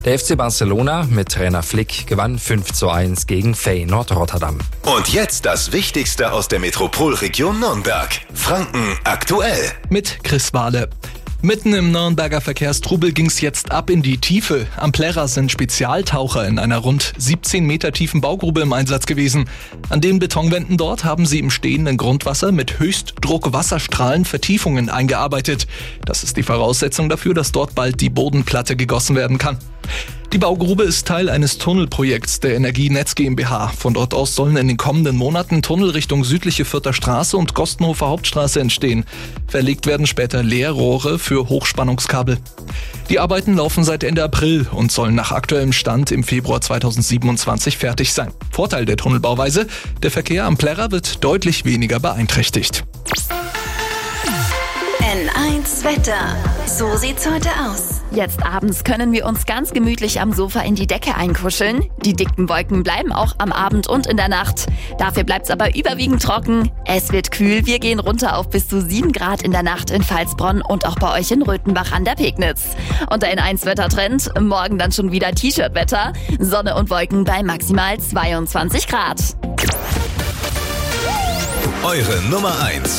Der FC Barcelona mit Trainer Flick gewann 5:1 gegen Feyenoord Rotterdam. Und jetzt das Wichtigste aus der Metropolregion Nürnberg. Franken aktuell. Mit Chris Wahle. Mitten im Nürnberger Verkehrstrubel ging's jetzt ab in die Tiefe. Am Plärrer sind Spezialtaucher in einer rund 17 Meter tiefen Baugrube im Einsatz gewesen. An den Betonwänden dort haben sie im stehenden Grundwasser mit Höchstdruck-Wasserstrahlen Vertiefungen eingearbeitet. Das ist die Voraussetzung dafür, dass dort bald die Bodenplatte gegossen werden kann. Die Baugrube ist Teil eines Tunnelprojekts der Energienetz GmbH. Von dort aus sollen in den kommenden Monaten Tunnel Richtung südliche Fürther Straße und Gostenhofer Hauptstraße entstehen. Verlegt werden später Leerrohre für Hochspannungskabel. Die Arbeiten laufen seit Ende April und sollen nach aktuellem Stand im Februar 2027 fertig sein. Vorteil der Tunnelbauweise: der Verkehr am Plärrer wird deutlich weniger beeinträchtigt. N1 Wetter. So sieht's heute aus. Jetzt abends können wir uns ganz gemütlich am Sofa in die Decke einkuscheln. Die dicken Wolken bleiben auch am Abend und in der Nacht. Dafür bleibt's aber überwiegend trocken. Es wird kühl. Wir gehen runter auf bis zu 7 Grad in der Nacht in Pfalzbronn und auch bei euch in Röthenbach an der Pegnitz. Und der N1 Wettertrend. Morgen dann schon wieder T-Shirt-Wetter. Sonne und Wolken bei maximal 22 Grad. Eure Nummer 1